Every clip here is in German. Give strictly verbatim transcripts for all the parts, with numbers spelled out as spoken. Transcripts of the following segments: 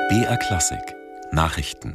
B R Klassik Nachrichten.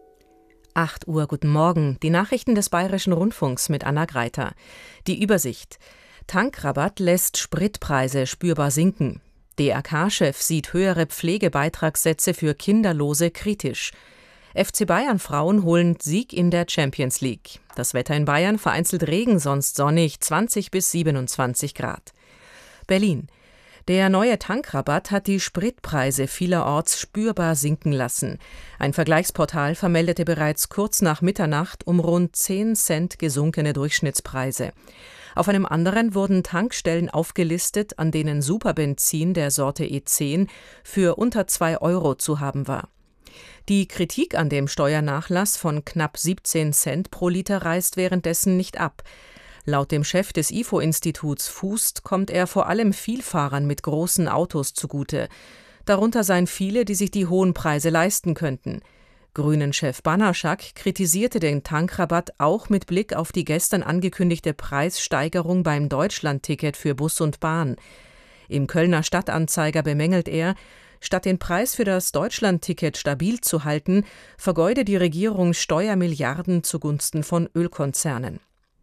acht Uhr, guten Morgen. Die Nachrichten des Bayerischen Rundfunks mit Anna Greiter. Die Übersicht. Tankrabatt lässt Spritpreise spürbar sinken. D R K-Chef sieht höhere Pflegebeitragssätze für Kinderlose kritisch. F C Bayern Frauen holen Sieg in der Champions League. Das Wetter in Bayern: vereinzelt Regen, sonst sonnig, zwanzig bis siebenundzwanzig Grad. Berlin. Der neue Tankrabatt hat die Spritpreise vielerorts spürbar sinken lassen. Ein Vergleichsportal vermeldete bereits kurz nach Mitternacht um rund zehn Cent gesunkene Durchschnittspreise. Auf einem anderen wurden Tankstellen aufgelistet, an denen Superbenzin der Sorte E zehn für unter zwei Euro zu haben war. Die Kritik an dem Steuernachlass von knapp siebzehn Cent pro Liter reißt währenddessen nicht ab. Laut dem Chef des I F O-Instituts Fußt kommt er vor allem Vielfahrern mit großen Autos zugute. Darunter seien viele, die sich die hohen Preise leisten könnten. Grünen-Chef Banaschak kritisierte den Tankrabatt auch mit Blick auf die gestern angekündigte Preissteigerung beim Deutschlandticket für Bus und Bahn. Im Kölner Stadtanzeiger bemängelt er, statt den Preis für das Deutschlandticket stabil zu halten, vergeude die Regierung Steuermilliarden zugunsten von Ölkonzernen.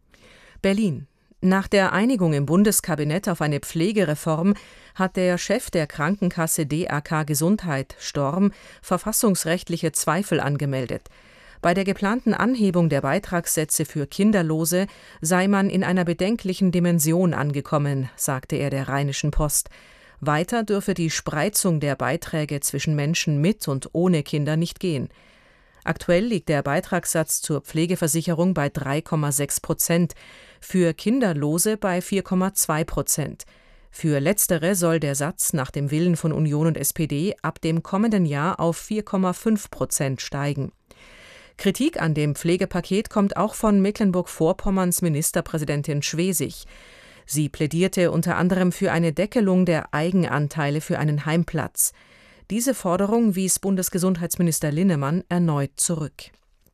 Berlin. Nach der Einigung im Bundeskabinett auf eine Pflegereform hat der Chef der Krankenkasse D R K Gesundheit, Storm, verfassungsrechtliche Zweifel angemeldet. Bei der geplanten Anhebung der Beitragssätze für Kinderlose sei man in einer bedenklichen Dimension angekommen, sagte er der Rheinischen Post. Weiter dürfe die Spreizung der Beiträge zwischen Menschen mit und ohne Kinder nicht gehen. Aktuell liegt der Beitragssatz zur Pflegeversicherung bei drei Komma sechs Prozent, für Kinderlose bei vier Komma zwei Prozent. Für Letztere soll der Satz nach dem Willen von Union und S P D ab dem kommenden Jahr auf vier Komma fünf Prozent steigen. Kritik an dem Pflegepaket kommt auch von Mecklenburg-Vorpommerns Ministerpräsidentin Schwesig. Sie plädierte unter anderem für eine Deckelung der Eigenanteile für einen Heimplatz. Diese Forderung wies Bundesgesundheitsminister Linnemann erneut zurück.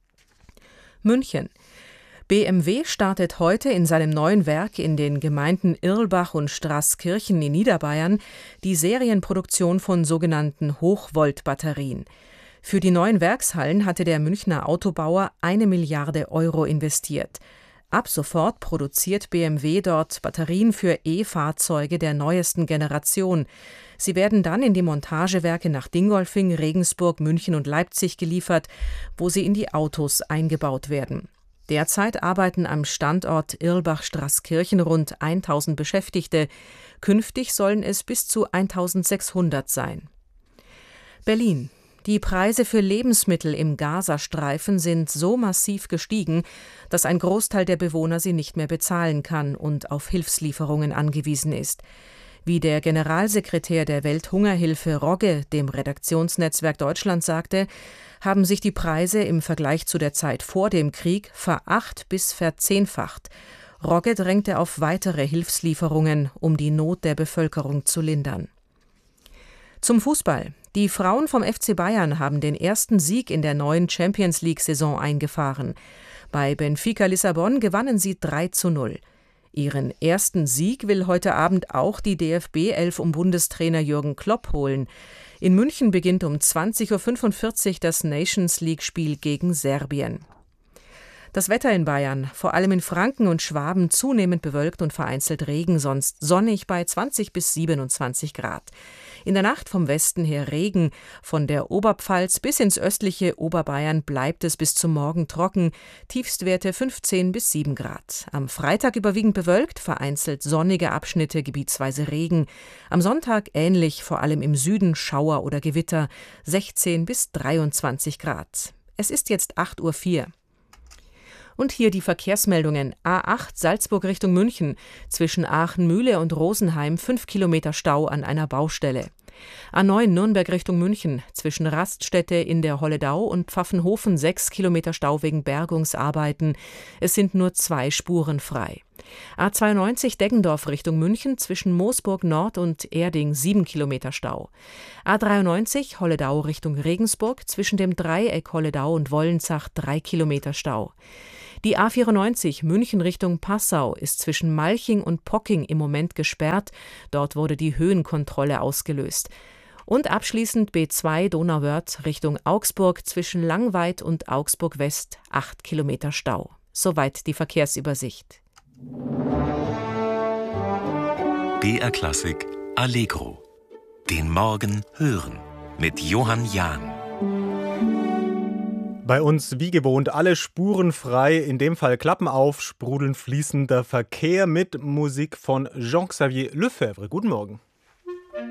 München. B M W startet heute in seinem neuen Werk in den Gemeinden Irlbach und Straßkirchen in Niederbayern die Serienproduktion von sogenannten Hochvolt-Batterien. Für die neuen Werkshallen hatte der Münchner Autobauer eine Milliarde Euro investiert. Ab sofort produziert B M W dort Batterien für E-Fahrzeuge der neuesten Generation. Sie werden dann in die Montagewerke nach Dingolfing, Regensburg, München und Leipzig geliefert, wo sie in die Autos eingebaut werden. Derzeit arbeiten am Standort Irlbach-Straßkirchen rund tausend Beschäftigte. Künftig sollen es bis zu eintausendsechshundert sein. Berlin. Die Preise für Lebensmittel im Gazastreifen sind so massiv gestiegen, dass ein Großteil der Bewohner sie nicht mehr bezahlen kann und auf Hilfslieferungen angewiesen ist. Wie der Generalsekretär der Welthungerhilfe Rogge dem Redaktionsnetzwerk Deutschland sagte, haben sich die Preise im Vergleich zu der Zeit vor dem Krieg veracht- bis verzehnfacht. Rogge drängte auf weitere Hilfslieferungen, um die Not der Bevölkerung zu lindern. Zum Fußball. Die Frauen vom F C Bayern haben den ersten Sieg in der neuen Champions-League-Saison eingefahren. Bei Benfica Lissabon gewannen sie drei zu null. Ihren ersten Sieg will heute Abend auch die D F B-Elf um Bundestrainer Jürgen Klopp holen. In München beginnt um zwanzig Uhr fünfundvierzig das Nations-League-Spiel gegen Serbien. Das Wetter in Bayern, vor allem in Franken und Schwaben, zunehmend bewölkt und vereinzelt Regen, sonst sonnig bei zwanzig bis siebenundzwanzig Grad. In der Nacht vom Westen her Regen, von der Oberpfalz bis ins östliche Oberbayern bleibt es bis zum Morgen trocken, Tiefstwerte fünfzehn bis sieben Grad. Am Freitag überwiegend bewölkt, vereinzelt sonnige Abschnitte, gebietsweise Regen. Am Sonntag ähnlich, vor allem im Süden Schauer oder Gewitter, sechzehn bis dreiundzwanzig Grad. Es ist jetzt acht Uhr vier. Und hier die Verkehrsmeldungen. A acht Salzburg Richtung München. Zwischen Aachen-Mühle und Rosenheim fünf Kilometer Stau an einer Baustelle. A neun Nürnberg Richtung München. Zwischen Raststätte in der Holledau und Pfaffenhofen sechs Kilometer Stau wegen Bergungsarbeiten. Es sind nur zwei Spuren frei. A zweiundneunzig Deggendorf Richtung München. Zwischen Moosburg Nord und Erding sieben Kilometer Stau. A dreiundneunzig Holledau Richtung Regensburg. Zwischen dem Dreieck Holledau und Wollenzach drei Kilometer Stau. Die A vierundneunzig München Richtung Passau ist zwischen Malching und Pocking im Moment gesperrt. Dort wurde die Höhenkontrolle ausgelöst. Und abschließend B zwei Donauwörth Richtung Augsburg zwischen Langweid und Augsburg West acht Kilometer Stau. Soweit die Verkehrsübersicht. B R Klassik Allegro. Den Morgen hören mit Johann Jahn. Bei uns wie gewohnt alle Spuren frei, in dem Fall Klappen auf, sprudelnd fließender Verkehr mit Musik von Jean-Xavier Lefebvre. Guten Morgen.